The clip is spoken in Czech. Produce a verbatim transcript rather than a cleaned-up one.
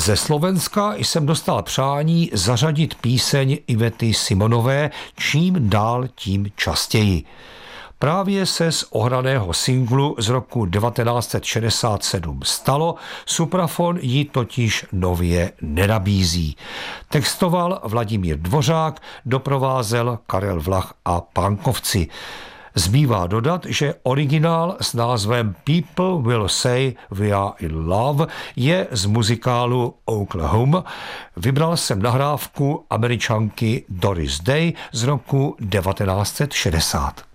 Ze Slovenska jsem dostal přání zařadit píseň Ivety Simonové Čím dál tím častěji. Právě se z ohraného singlu z roku devatenáct set šedesát sedm stalo, Suprafon ji totiž nově nenabízí. Textoval Vladimír Dvořák, doprovázel Karel Vlach a Pankovci. Zbývá dodat, že originál s názvem People Will Say We Are In Love je z muzikálu Oklahoma. Vybral jsem nahrávku Američanky Doris Day z roku devatenáct set šedesát.